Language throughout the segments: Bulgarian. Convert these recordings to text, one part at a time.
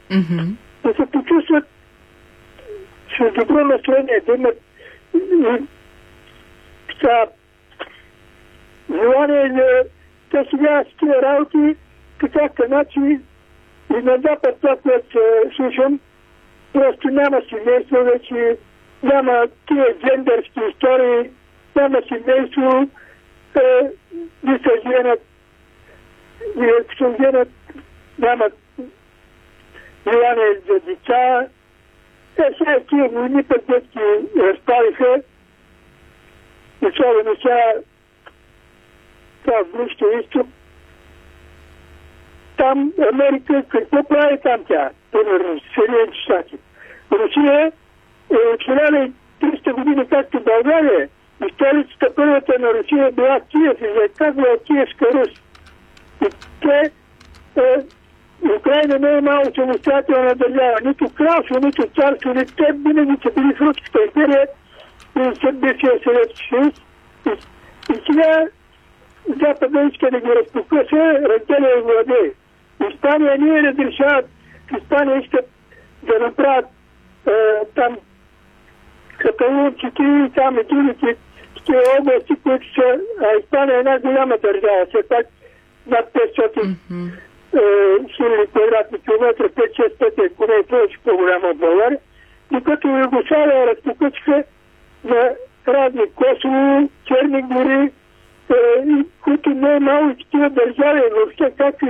да се почувстват с добро настроение, да имат желание да те сега с тия работи, така каначи и на запад това, което слушам, просто няма семейство вече, няма тия джендърски истории, няма семейство, не се женят, и ако се женят, нямат желание за деца. Сега тия войни пък детки разпалиха, особено сега това в Близкия изток. Там Америка, какво прави там тя? Примерно, Съединените щати. Русия е от 1300 години, както България. И столицата първата на Русия била Киев и за казва Киевска Рус. И те, Украина не е малко самостоятелна държава. Нито кралство, нито царство, нито те винаги са били в Руската империя и в бившия Съветски съюз. И сега Запада иска да ги разпокъса, разделя и владее. Испания не разрешават, Испания искат да направят там каталунците и там и другите такива области, които са... Испания е една голяма държава, все пак над 500 хиляди квадратни километра, 5-6 пъти, ако не е повече по-голяма от България. И като Югославия разпокъчиха на разни Косово, Черни гори, които не е малко такива държави, въобще както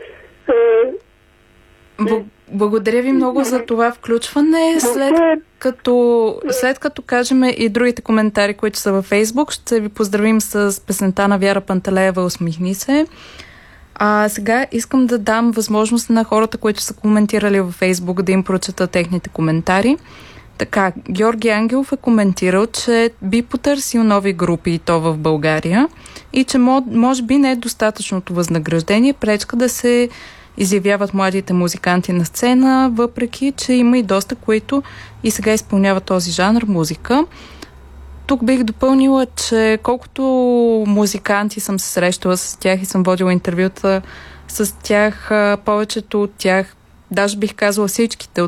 благодаря ви много за това включване. След като кажем и другите коментари, които са във Фейсбук, ще ви поздравим с песента на Вяра Панталеева "Усмихни се". А сега искам да дам възможност на хората, които са коментирали във Фейсбук, да им прочета техните коментари. Така, Георги Ангелов е коментирал, че би потърсил нови групи и то в България и че може би не е достатъчното възнаграждение пречка да се изявяват младите музиканти на сцена, въпреки че има и доста, които и сега изпълняват този жанр музика. Тук бих допълнила, че колкото музиканти съм се срещала с тях и съм водила интервюта с тях, повечето от тях, даже бих казала всичките